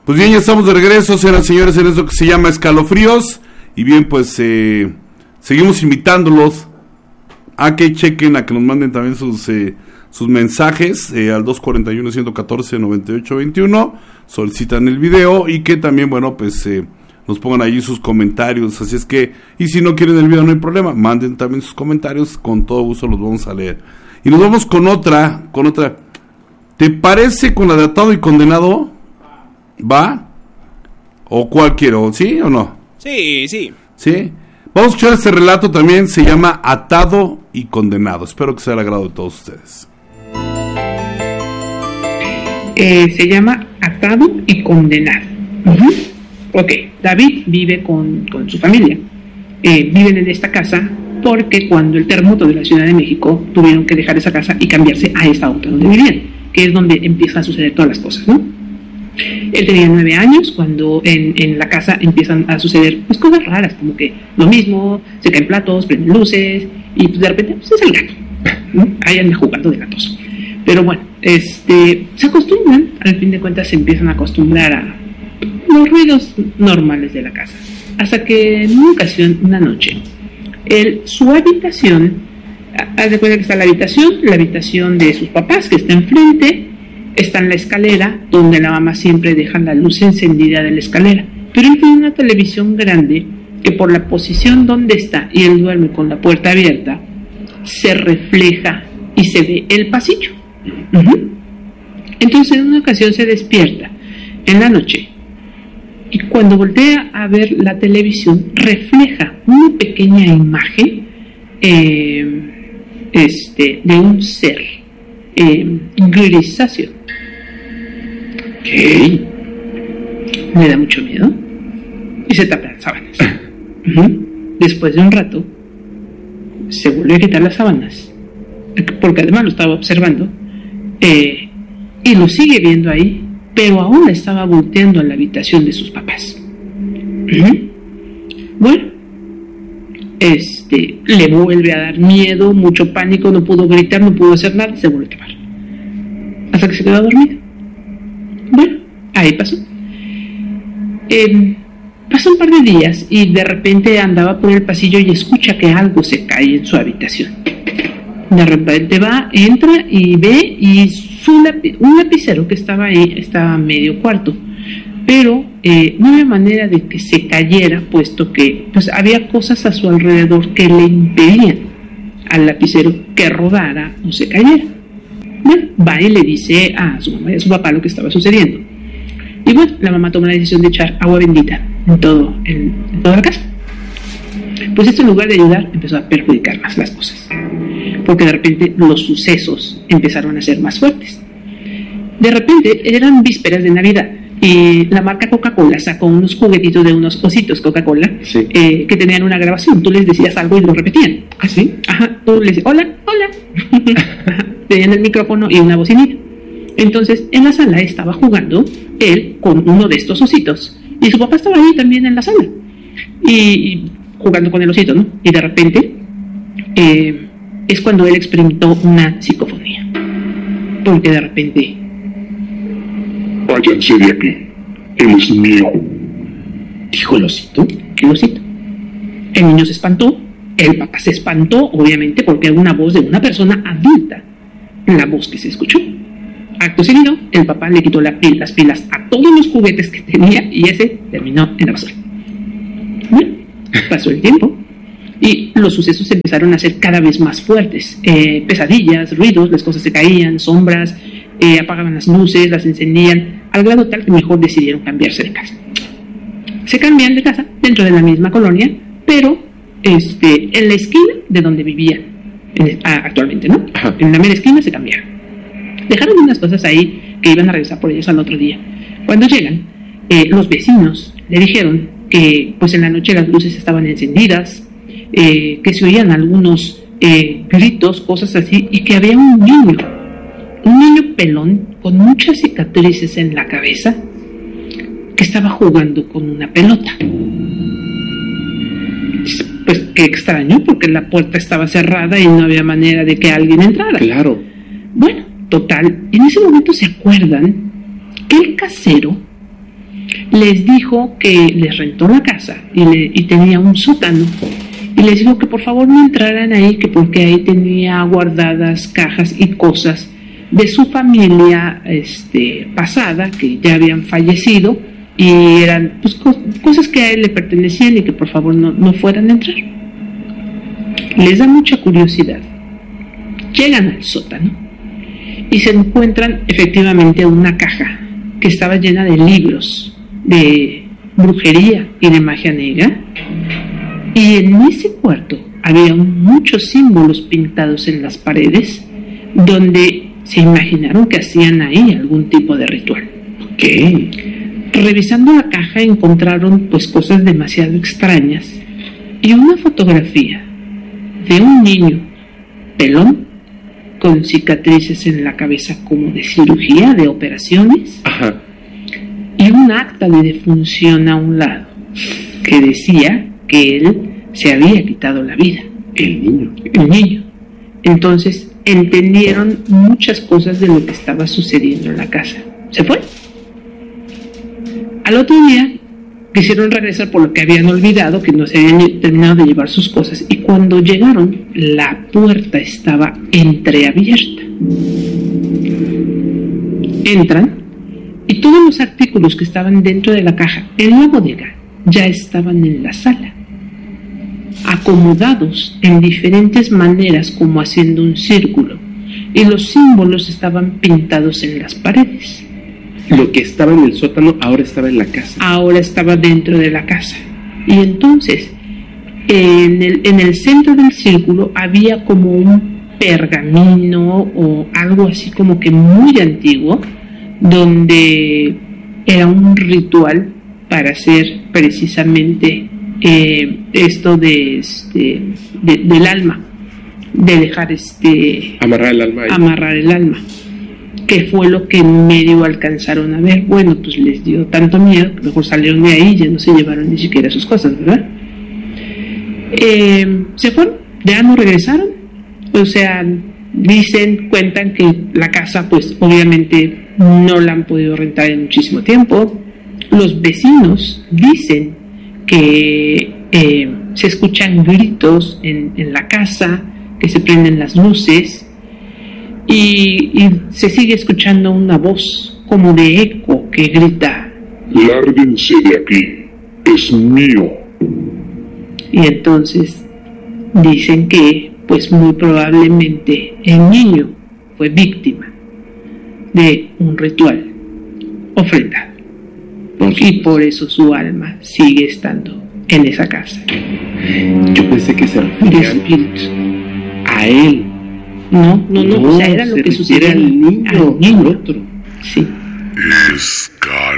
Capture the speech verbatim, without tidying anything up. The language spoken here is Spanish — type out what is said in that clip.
Pues bien, ya estamos de regreso, señoras y señores, en esto que se llama Escalofríos. Y bien, pues eh, seguimos invitándolos a que chequen, a que nos manden también sus eh, sus mensajes eh, al dos cuatro uno, uno uno cuatro, nueve ocho dos uno. Solicitan el video y que también, bueno, pues eh, nos pongan ahí sus comentarios. Así es que, y si no quieren el video no hay problema, manden también sus comentarios, con todo gusto los vamos a leer. Y nos vamos con otra, con otra. ¿Te parece con la de Atado y Condenado? ¿Va? ¿O cuál quiero? ¿Sí o no? Sí, sí. ¿Sí? Vamos a escuchar este relato también, se llama Atado y Condenado. Espero que sea del agrado de todos ustedes. Eh, se llama Atado y Condenado. Uh-huh. Ok, David vive con, con su familia. Eh, viven en esta casa porque cuando el terremoto de la Ciudad de México tuvieron que dejar esa casa y cambiarse a esta otra donde vivían, que es donde empiezan a suceder todas las cosas, ¿no? Él tenía nueve años cuando en, en la casa empiezan a suceder pues, cosas raras, como que lo mismo, se caen platos, prenden luces, y pues de repente pues, es el gato, ¿no? Ahí anda jugando de gatos. Pero bueno, este, se acostumbran, al fin de cuentas se empiezan a acostumbrar a los ruidos normales de la casa. Hasta que en una ocasión, una noche, él, su habitación, haz de cuenta que está la habitación, la habitación de sus papás, que está enfrente, está en la escalera, donde la mamá siempre deja la luz encendida de la escalera. Pero él tiene una televisión grande que por la posición donde está, y él duerme con la puerta abierta, se refleja y se ve el pasillo. Uh-huh. Entonces en una ocasión se despierta en la noche y cuando voltea a ver la televisión refleja una pequeña imagen eh, este, de un ser eh, grisáceo. ¿Qué? Le da mucho miedo y se tapa las sábanas. Uh-huh. Después de un rato se vuelve a quitar las sábanas porque además lo estaba observando eh, y lo sigue viendo ahí, pero ahora estaba volteando a la habitación de sus papás. Uh-huh. Bueno, este le vuelve a dar miedo, mucho pánico, no pudo gritar, no pudo hacer nada, se vuelve a tapar hasta que se quedó dormido. Bueno, ahí pasó. Eh, pasó un par de días y de repente andaba por el pasillo y escucha que algo se cae en su habitación. De repente va, entra y ve y su lapi- un lapicero que estaba ahí estaba medio cuarto, pero eh, no había manera de que se cayera, puesto que pues había cosas a su alrededor que le impedían al lapicero que rodara o se cayera. Bueno, va y le dice a su mamá y a su papá lo que estaba sucediendo. Y bueno, la mamá toma la decisión de echar agua bendita en, todo, en, en toda la casa. Pues esto en lugar de ayudar empezó a perjudicar más las cosas, porque de repente los sucesos empezaron a ser más fuertes. De repente eran vísperas de Navidad y la marca Coca-Cola sacó unos juguetitos de unos ositos Coca-Cola, sí. eh, que tenían una grabación. Tú les decías algo y lo repetían. ¿Ah, sí? Ajá, tú les decías, hola, hola. Tenían el micrófono y una bocinita. Entonces en la sala estaba jugando él con uno de estos ositos y su papá estaba ahí también en la sala y, y jugando con el osito, ¿no? Y de repente eh, es cuando él experimentó una psicofonía, porque de repente: váyanse de aquí, él es mío, dijo el osito. El osito. El niño se espantó, el papá se espantó, obviamente, porque era una voz de una persona adulta, la voz que se escuchó. Acto seguido, el papá le quitó la pil, las pilas a todos los juguetes que tenía y ese terminó en la basura. Bueno, pasó el tiempo y los sucesos empezaron a ser cada vez más fuertes. Eh, pesadillas, ruidos, las cosas se caían, sombras, eh, apagaban las luces, las encendían, al grado tal que mejor decidieron cambiarse de casa. Se cambian de casa dentro de la misma colonia, pero este, en la esquina de donde vivían en, ah, actualmente, ¿no? Ajá. En la mera esquina se cambiaron. Dejaron unas cosas ahí que iban a regresar por ellos al otro día. Cuando llegan, eh, los vecinos le dijeron que pues en la noche las luces estaban encendidas, eh, que se oían algunos eh, gritos, cosas así, y que había un niño, un niño pelón con muchas cicatrices en la cabeza que estaba jugando con una pelota. Pues qué extraño, porque la puerta estaba cerrada y no había manera de que alguien entrara. Claro. Bueno, total, en ese momento se acuerdan que el casero les dijo que les rentó la casa y, le, y tenía un sótano. Y les dijo que por favor no entraran ahí, que porque ahí tenía guardadas cajas y cosas de su familia este, pasada, que ya habían fallecido, y eran pues, co- cosas que a él le pertenecían y que por favor no, no fueran a entrar. Les da mucha curiosidad. Llegan al sótano y se encuentran efectivamente una caja que estaba llena de libros de brujería y de magia negra, y en ese cuarto había muchos símbolos pintados en las paredes donde se imaginaron que hacían ahí algún tipo de ritual. ¿Qué? Revisando la caja encontraron pues cosas demasiado extrañas y una fotografía de un niño pelón con cicatrices en la cabeza como de cirugía, de operaciones. Ajá. Y un acta de defunción a un lado que decía que él se había quitado la vida. El niño. El niño. Entonces entendieron muchas cosas de lo que estaba sucediendo en la casa. Se fue. Al otro día quisieron regresar por lo que habían olvidado, que no se habían terminado de llevar sus cosas, y cuando llegaron la puerta estaba entreabierta. Entran y todos los artículos que estaban dentro de la caja en la bodega ya estaban en la sala, acomodados en diferentes maneras como haciendo un círculo, y los símbolos estaban pintados en las paredes. Lo que estaba en el sótano ahora estaba en la casa. Ahora estaba dentro de la casa. Y entonces en el, en el centro del círculo había como un pergamino o algo así como que muy antiguo, donde era un ritual para hacer precisamente eh, esto de, este, de, del alma, de dejar este Amarrar el alma ahí. amarrar el alma, que fue lo que medio alcanzaron a ver. Bueno, pues les dio tanto miedo que mejor salieron de ahí y ya no se llevaron ni siquiera sus cosas, ¿verdad? Eh, se fueron, ya no regresaron. O sea, dicen, cuentan que la casa pues obviamente no la han podido rentar en muchísimo tiempo. Los vecinos dicen que eh, se escuchan gritos en, en la casa, que se prenden las luces, y, y se sigue escuchando una voz como de eco que grita: Lárguense de aquí, es mío. y entonces dicen que pues muy probablemente el niño fue víctima de un ritual ofrendado, y por eso su alma sigue estando en esa casa Yo pensé que se de referían espíritus. a él. No, no, no, o sea, era se lo que refiere sucedía al niño, al niño. al otro. Sí. Escalofríos.